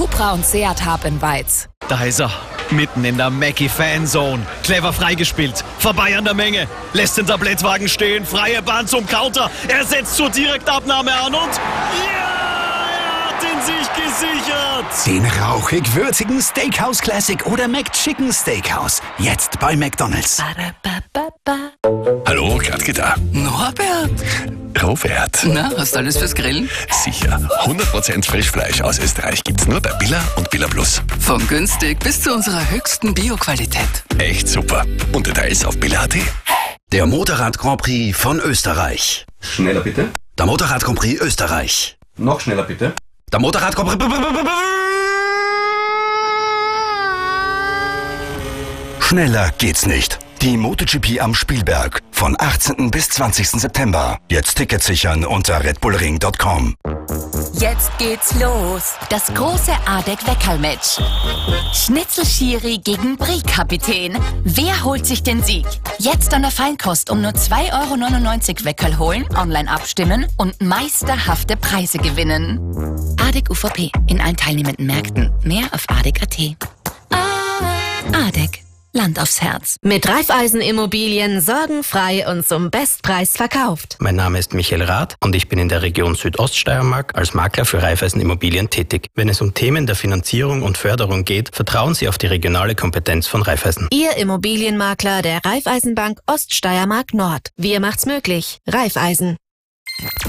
Cupra und Seat Hub in Weiz. Da ist er, mitten in der Mackie-Fanzone. Clever freigespielt, vorbei an der Menge. Lässt den Tablettwagen stehen, freie Bahn zum Counter. Er setzt zur Direktabnahme an und... Ja, er hat den Sieg gesichert. Den rauchig-würzigen Steakhouse Classic oder McChicken Steakhouse. Jetzt bei McDonald's. Hallo, Gladke da. Norbert! Robert. Na, hast du alles fürs Grillen? Sicher. 100% Frischfleisch aus Österreich gibt's nur bei Billa und Billa Plus. Von günstig bis zu unserer höchsten Bio-Qualität. Echt super. Und Details auf billa.at. Der Motorrad Grand Prix von Österreich. Schneller bitte. Der Motorrad Grand Prix Österreich. Noch schneller bitte. Der Motorrad Grand Prix... Schneller geht's nicht. Die MotoGP am Spielberg von 18. bis 20. September. Jetzt Tickets sichern unter redbullring.com. Jetzt geht's los. Das große ADEC-Weckerl-Match. Schnitzelschiri gegen Brie-Kapitän. Wer holt sich den Sieg? Jetzt an der Feinkost um nur 2,99 € Weckerl holen, online abstimmen und meisterhafte Preise gewinnen. ADEC UVP in allen teilnehmenden Märkten. Mehr auf ADEC.at. ADEC. Land aufs Herz. Mit Raiffeisen Immobilien sorgenfrei und zum Bestpreis verkauft. Mein Name ist Michael Rath und ich bin in der Region Südoststeiermark als Makler für Raiffeisen Immobilien tätig. Wenn es um Themen der Finanzierung und Förderung geht, vertrauen Sie auf die regionale Kompetenz von Raiffeisen. Ihr Immobilienmakler der Raiffeisenbank Oststeiermark Nord. Wir macht's möglich. Raiffeisen.